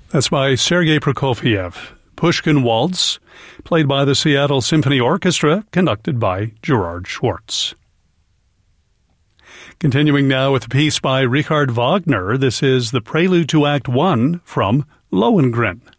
That's by Sergei Prokofiev. Pushkin Waltz, played by the Seattle Symphony Orchestra, conducted by Gerard Schwartz. Continuing now with a piece by Richard Wagner, this is the prelude to Act 1 from Lohengrin.